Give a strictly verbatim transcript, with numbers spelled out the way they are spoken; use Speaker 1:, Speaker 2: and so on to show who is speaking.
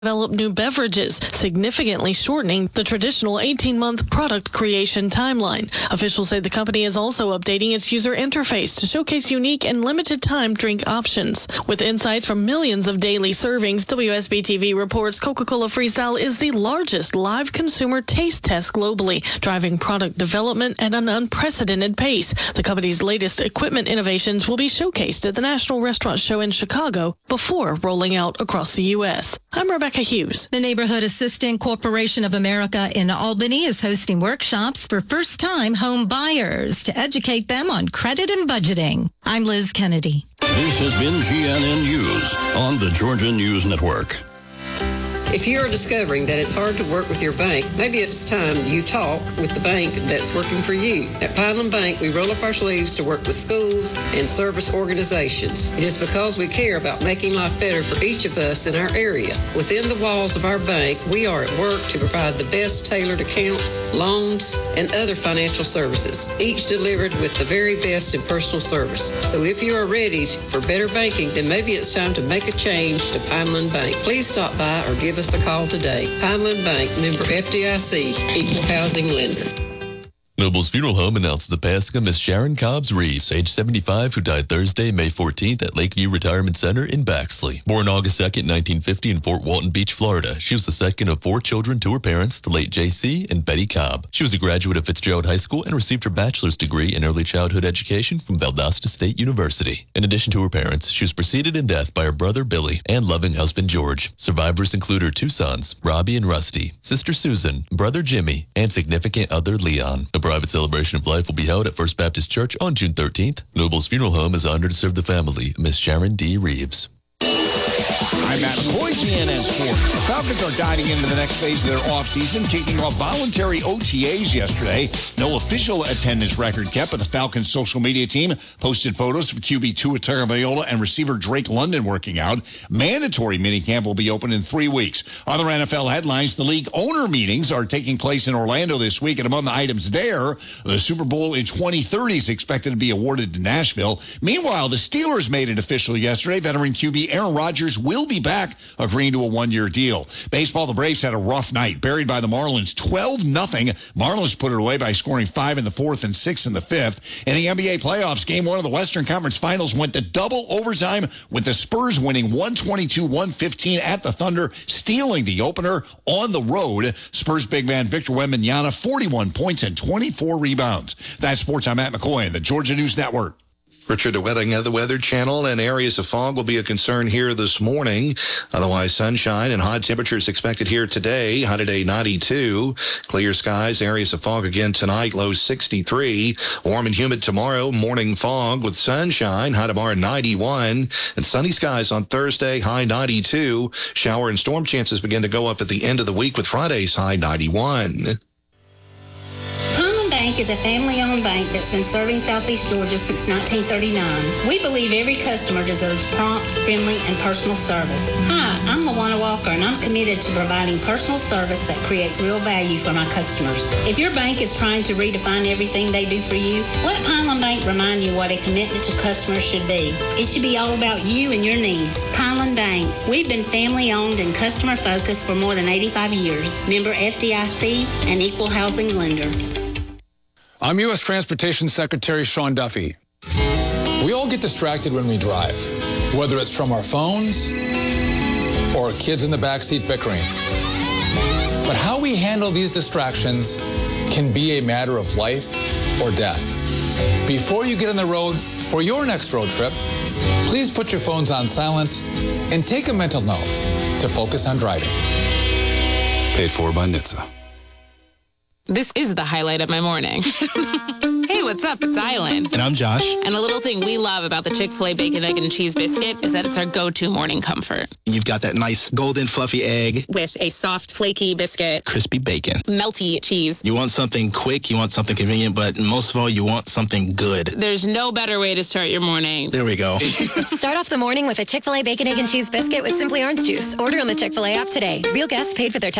Speaker 1: develop new beverages, significantly shortening the traditional eighteen-month product creation timeline. Officials say the company is also updating its user interface to showcase unique and limited-time drink options. With insights from millions of daily servings, W S B T V reports Coca-Cola Freestyle is the largest live consumer taste test globally, driving product development at an unprecedented pace. The company's latest equipment innovations will be showcased at the National Restaurant Show in Chicago before rolling out across the U S. I'm Rebecca Hughes.
Speaker 2: The Neighborhood Assistant Corporation of America in Albany is hosting workshops for first-time home buyers to educate them on credit and budgeting. I'm Liz Kennedy.
Speaker 3: This has been G N N News on the Georgia News Network.
Speaker 4: If you are discovering that it's hard to work with your bank, maybe it's time you talk with the bank that's working for you. At Pineland Bank, we roll up our sleeves to work with schools and service organizations. It is because we care about making life better for each of us in our area. Within the walls of our bank, we are at work to provide the best tailored accounts, loans, and other financial services, each delivered with the very best in personal service. So if you are ready for better banking, then maybe it's time to make a change to Pineland Bank. Please stop by or give us a call today. Pineland Bank, member F D I C, equal housing lender.
Speaker 5: Noble's Funeral Home announces the passing of Miss Sharon Cobbs Reeves, age seventy-five, who died Thursday, May fourteenth at Lakeview Retirement Center in Baxley. Born August second, nineteen fifty in Fort Walton Beach, Florida, she was the second of four children to her parents, the late J C and Betty Cobb. She was a graduate of Fitzgerald High School and received her bachelor's degree in early childhood education from Valdosta State University. In addition to her parents, she was preceded in death by her brother Billy and loving husband George. Survivors include her two sons, Robbie and Rusty, sister Susan, brother Jimmy, and significant other Leon. A private celebration of life will be held at First Baptist Church on June thirteenth. Noble's Funeral Home is honored to serve the family of Miss Sharon D. Reeves.
Speaker 6: I'm Matt McCoy, G N N Sports. The Falcons are diving into the next phase of their offseason, kicking off voluntary O T As yesterday. No official attendance record kept, but the Falcons' social media team posted photos of Q B Tua Tagovailoa and receiver Drake London working out. Mandatory minicamp will be open in three weeks. Other N F L headlines, the league owner meetings are taking place in Orlando this week, and among the items there, the Super Bowl in twenty thirty is expected to be awarded to Nashville. Meanwhile, the Steelers made it official yesterday. Veteran Q B Aaron Rodgers will be back, agreeing to a one-year deal. Baseball, the Braves had a rough night, buried by the Marlins twelve nothing. Marlins put it away by scoring five in the fourth and six in the fifth. In the N B A playoffs, game one of the Western Conference Finals went to double overtime, with the Spurs winning one twenty-two one fifteen at the Thunder, stealing the opener on the road. Spurs big man Victor Wembanyama, forty-one points and twenty-four rebounds. That's sports. I'm Matt McCoy, the Georgia News Network.
Speaker 7: Richard, the weather, the Weather Channel, and areas of fog will be a concern here this morning. Otherwise, sunshine and hot temperatures expected here today. High today, ninety-two. Clear skies, areas of fog again tonight, low sixty-three. Warm and humid tomorrow, morning fog with sunshine. High tomorrow, ninety-one. And sunny skies on Thursday, high ninety-two. Shower and storm chances begin to go up at the end of the week with Friday's high ninety-one.
Speaker 8: Bank is a family-owned bank that's been serving Southeast Georgia since nineteen thirty-nine. We believe every customer deserves prompt, friendly, and personal service. Hi, I'm LaWanna Walker, and I'm committed to providing personal service that creates real value for my customers. If your bank is trying to redefine everything they do for you, let Pineland Bank remind you what a commitment to customers should be. It should be all about you and your needs. Pineland Bank. We've been family-owned and customer-focused for more than eighty-five years. Member F D I C and equal housing lender.
Speaker 9: I'm U S Transportation Secretary Sean Duffy. We all get distracted when we drive, whether it's from our phones or kids in the backseat bickering. But how we handle these distractions can be a matter of life or death. Before you get on the road for your next road trip, please put your phones on silent and take a mental note to focus on driving.
Speaker 10: Paid for by N H T S A.
Speaker 11: This is the highlight of my morning. Hey, what's up? It's Island.
Speaker 12: And I'm Josh.
Speaker 11: And a little thing we love about the Chick-fil-A Bacon, Egg, and Cheese Biscuit is that it's our go-to morning comfort.
Speaker 12: You've got that nice golden fluffy egg.
Speaker 11: With a soft, flaky biscuit.
Speaker 12: Crispy bacon.
Speaker 11: Melty cheese.
Speaker 12: You want something quick, you want something convenient, but most of all, you want something good.
Speaker 11: There's no better way to start your morning.
Speaker 12: There we go.
Speaker 13: Start off the morning with a Chick-fil-A Bacon, Egg, and Cheese Biscuit with Simply Orange Juice. Order on the Chick-fil-A app today. Real guests paid for their